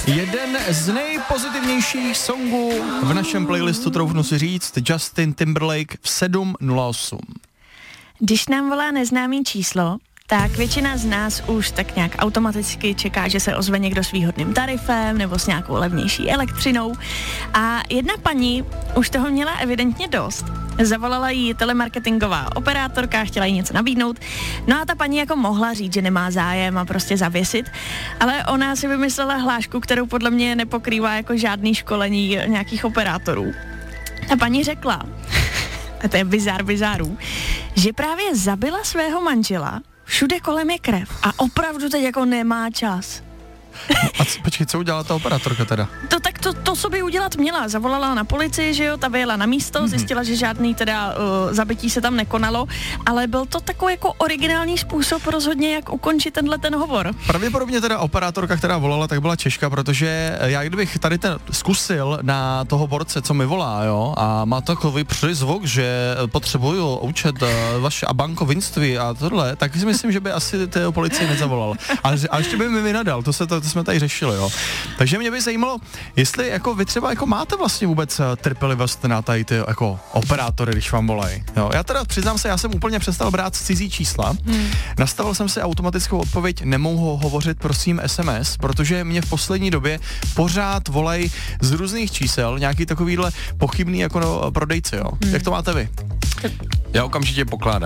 Jeden z nejpozitivnějších songů v našem playlistu, troufnu si říct, Justin Timberlake v 7:08. Když nám volá neznámý číslo, tak většina z nás už tak nějak automaticky čeká, že se ozve někdo s výhodným tarifem nebo s nějakou levnější elektřinou. A jedna paní už toho měla evidentně dost. Zavolala jí telemarketingová operátorka, chtěla jí něco nabídnout. No a ta paní jako mohla říct, že nemá zájem a prostě zavěsit, ale ona si vymyslela hlášku, kterou podle mě nepokrývá jako žádný školení nějakých operátorů. Ta paní řekla, a to je bizárů, že právě zabila svého manžela, všude kolem je krev a opravdu teď jako nemá čas. A počkej, co udělala ta operátorka teda? To sobě udělat měla. Zavolala na policii, že jo, ta vyjela na místo, zjistila, že žádný teda zabití se tam nekonalo, ale byl to takový jako originální způsob rozhodně, jak ukončit ten hovor. Pravděpodobně teda operátorka, která volala, tak byla Češka, protože já kdybych tady zkusil na toho borce, co mi volá, jo, a má takový přízvuk, že potřebuju účet vaše a bankovinství a tohle, tak si myslím, že by asi té policii nezavolal. A ještě by mi vynadal, to jsme tady řešili, jo. Takže mě by zajímalo, jestli jako vy třeba jako máte vlastně vůbec trpělivost na tady ty jako operátory, když vám volají. Jo. Já teda přiznám se, já jsem úplně přestal brát cizí čísla. Nastavil jsem si automatickou odpověď, nemohu hovořit, prosím, SMS, protože mě v poslední době pořád volají z různých čísel nějaký takovýhle pochybný jako prodejci, jo. Jak to máte vy? Já okamžitě pokládám.